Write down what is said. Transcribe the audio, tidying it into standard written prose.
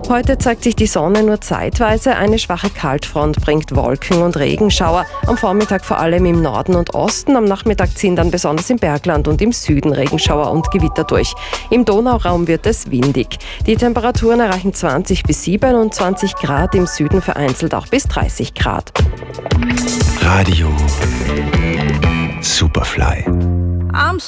Heute zeigt sich die Sonne nur zeitweise. Eine schwache Kaltfront bringt Wolken und Regenschauer. Am Vormittag vor allem im Norden und Osten. Am Nachmittag ziehen dann besonders im Bergland und im Süden Regenschauer und Gewitter durch. Im Donauraum wird es windig. Die Temperaturen erreichen 20 bis 27 Grad, im Süden vereinzelt auch bis 30 Grad. Radio Superfly.